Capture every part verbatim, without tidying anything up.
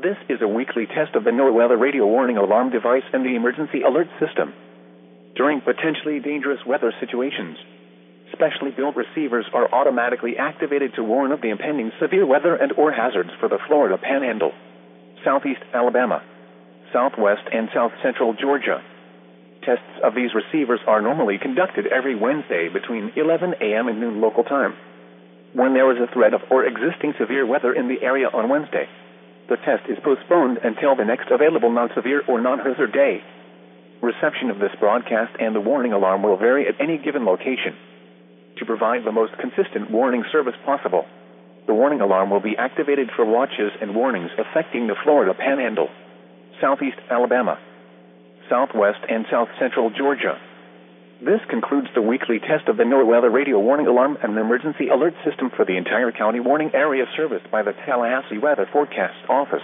This is a weekly test of the NOAA Weather Radio Warning Alarm device and the Emergency Alert System. During potentially dangerous weather situations, specially built receivers are automatically activated to warn of the impending severe weather and or hazards for the Florida Panhandle, Southeast Alabama, Southwest and South Central Georgia. Tests of these receivers are normally conducted every Wednesday between eleven a.m. and noon local time. When there is a threat of or existing severe weather in the area on Wednesday, the test is postponed until the next available non-severe or non-hazard day. Reception of this broadcast and the warning alarm will vary at any given location. To provide the most consistent warning service possible, the warning alarm will be activated for watches and warnings affecting the Florida Panhandle, Southeast Alabama, Southwest and South Central Georgia. This concludes the weekly test of the NOAA Weather Radio Warning Alarm and Emergency Alert System for the entire county warning area serviced by the Tallahassee Weather Forecast Office.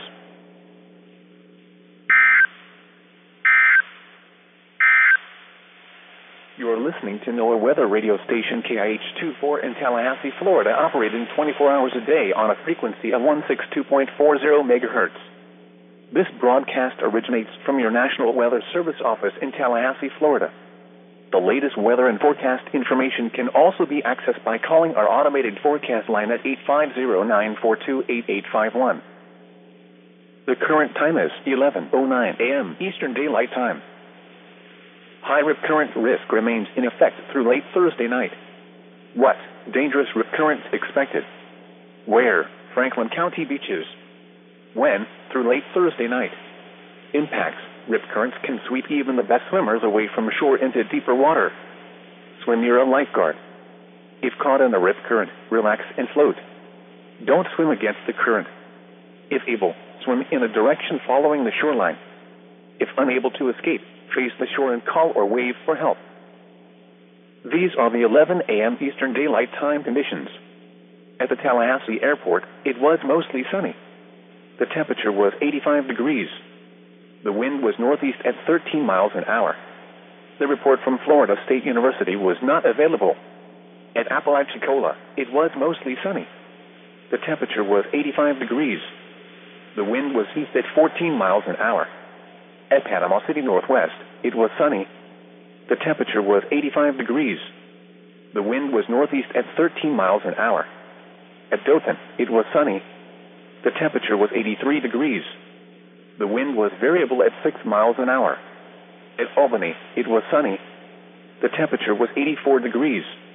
You are listening to NOAA Weather Radio Station K I H twenty-four in Tallahassee, Florida, operating twenty-four hours a day on a frequency of one sixty-two point four zero megahertz. This broadcast originates from your National Weather Service office in Tallahassee, Florida. The latest weather and forecast information can also be accessed by calling our automated forecast line at eight five zero, nine four two, eight eight five one. The current time is eleven oh nine a.m. Eastern Daylight Time. High rip current risk remains in effect through late Thursday night. What? Dangerous rip currents expected. Where? Franklin County beaches. When? Through late Thursday night. Impacts. Rip currents can sweep even the best swimmers away from shore into deeper water. Swim near a lifeguard. If caught in a rip current, relax and float. Don't swim against the current. If able, swim in a direction following the shoreline. If unable to escape, face the shore and call or wave for help. These are the eleven a.m. Eastern Daylight Time conditions. At the Tallahassee Airport, it was mostly sunny. The temperature was eighty-five degrees. The wind was northeast at thirteen miles an hour. The report from Florida State University was not available. At Apalachicola, it was mostly sunny. The temperature was eighty-five degrees. The wind was east at fourteen miles an hour. At Panama City Northwest, it was sunny. The temperature was eighty-five degrees. The wind was northeast at thirteen miles an hour. At Dothan, it was sunny. The temperature was eighty-three degrees. The wind was variable at six miles an hour. At Albany, it was sunny. The temperature was eighty-four degrees.